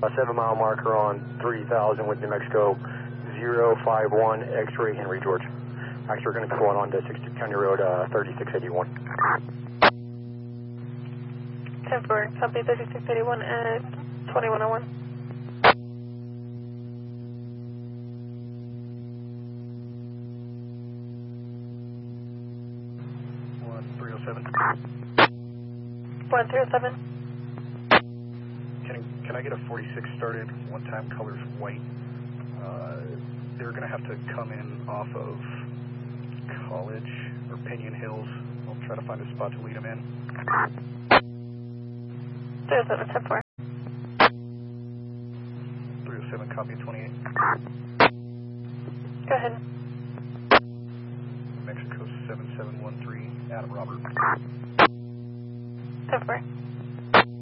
A 7 mile marker on 3000 with New Mexico 051 X-ray Henry George. Actually, we're going to be going on to 60 County Road 3681. 10-4, copy 3681 at 2101. 1307. 137. Can I get a 46 started? One time, colors white. They're going to have to come in off of College or Pinion Hills. I'll try to find a spot to lead them in. 07, 10-4. 307, copy 28. Go ahead. Mexico 7713, Adam Robert. 10-4.